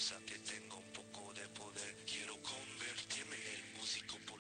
piensa que tengo un poco de poder. Quiero convertirme en músico